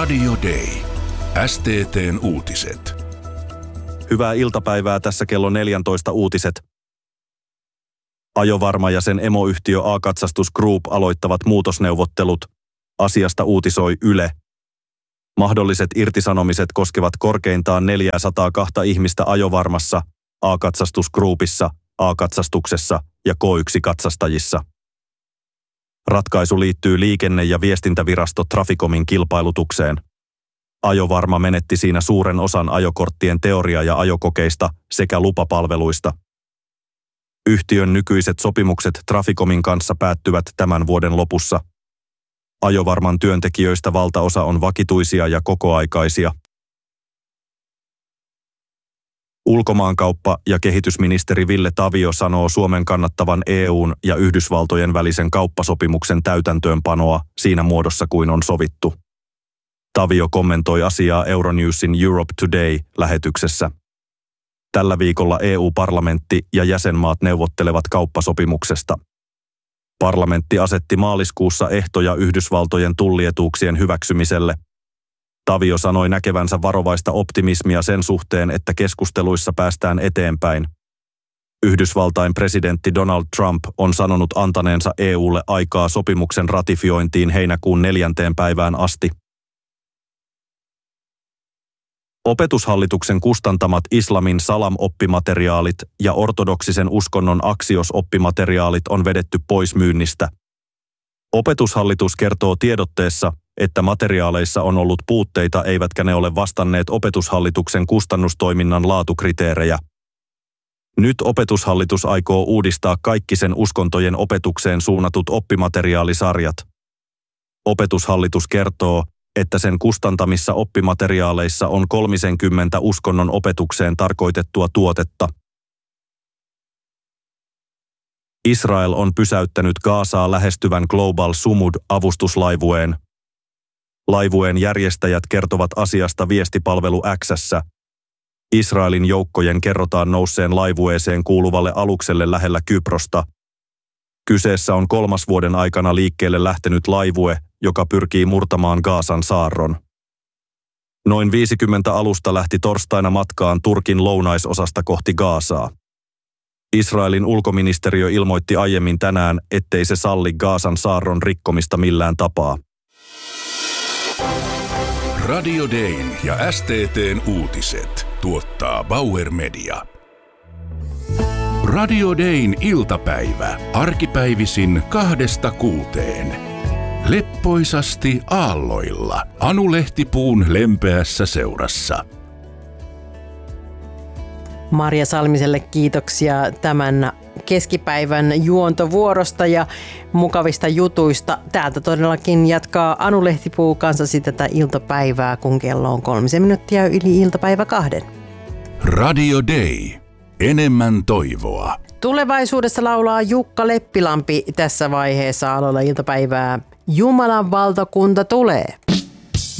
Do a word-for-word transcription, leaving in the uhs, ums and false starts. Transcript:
Radio Day. S T T:n uutiset. Hyvää iltapäivää, tässä kello neljätoista uutiset. Ajovarma ja sen emoyhtiö A-Katsastus Group aloittavat muutosneuvottelut. Asiasta uutisoi Yle. Mahdolliset irtisanomiset koskevat korkeintaan neljäsataakaksi ihmistä Ajovarmassa, A-Katsastus Groupissa, A-Katsastuksessa ja K yksi katsastajissa. Ratkaisu liittyy liikenne- ja viestintävirasto Traficomin kilpailutukseen. Ajovarma menetti siinä suuren osan ajokorttien teoria- ja ajokokeista sekä lupapalveluista. Yhtiön nykyiset sopimukset Traficomin kanssa päättyvät tämän vuoden lopussa. Ajovarman työntekijöistä valtaosa on vakituisia ja kokoaikaisia. Ulkomaankauppa- ja kehitysministeri Ville Tavio sanoo Suomen kannattavan E U:n ja Yhdysvaltojen välisen kauppasopimuksen täytäntöönpanoa siinä muodossa kuin on sovittu. Tavio kommentoi asiaa Euronewsin Europe Today-lähetyksessä. Tällä viikolla E U-parlamentti ja jäsenmaat neuvottelevat kauppasopimuksesta. Parlamentti asetti maaliskuussa ehtoja Yhdysvaltojen tullietuuksien hyväksymiselle. Tavio sanoi näkevänsä varovaista optimismia sen suhteen, että keskusteluissa päästään eteenpäin. Yhdysvaltain presidentti Donald Trump on sanonut antaneensa E U:lle aikaa sopimuksen ratifiointiin heinäkuun neljänteen päivään asti. Opetushallituksen kustantamat islamin salam-oppimateriaalit ja ortodoksisen uskonnon aksios-oppimateriaalit on vedetty pois myynnistä. Opetushallitus kertoo tiedotteessa, että materiaaleissa on ollut puutteita eivätkä ne ole vastanneet Opetushallituksen kustannustoiminnan laatukriteerejä. Nyt Opetushallitus aikoo uudistaa kaikki sen uskontojen opetukseen suunnatut oppimateriaalisarjat. Opetushallitus kertoo, että sen kustantamissa oppimateriaaleissa on kolmekymmentä uskonnon opetukseen tarkoitettua tuotetta. Israel on pysäyttänyt Gazaa lähestyvän Global Sumud-avustuslaivueen. Laivueen järjestäjät kertovat asiasta viestipalvelu X:ssä. Israelin joukkojen kerrotaan nousseen laivueeseen kuuluvalle alukselle lähellä Kyprosta. Kyseessä on kolmas vuoden aikana liikkeelle lähtenyt laivue, joka pyrkii murtamaan Gazan saarron. Noin viisikymmentä alusta lähti torstaina matkaan Turkin lounaisosasta kohti Gazaa. Israelin ulkoministeriö ilmoitti aiemmin tänään, ettei se salli Gazan saarron rikkomista millään tapaa. Radio Dayn ja S T T:n uutiset tuottaa Bauer Media. Radio Dayn iltapäivä, arkipäivisin kahdesta kuuteen. Leppoisasti aalloilla, Anu Lehtipuun lempeässä seurassa. Marja Salmiselle kiitoksia tämän keskipäivän juontovuorosta ja mukavista jutuista. Täältä todellakin jatkaa Anu Lehtipuu kanssasi tätä iltapäivää, kun kello on kolmisen minuuttia yli iltapäivä kahden. Radio Day. Enemmän toivoa. Tulevaisuudessa laulaa Jukka Leppilampi tässä vaiheessa aloilla iltapäivää. Jumalan valtakunta tulee.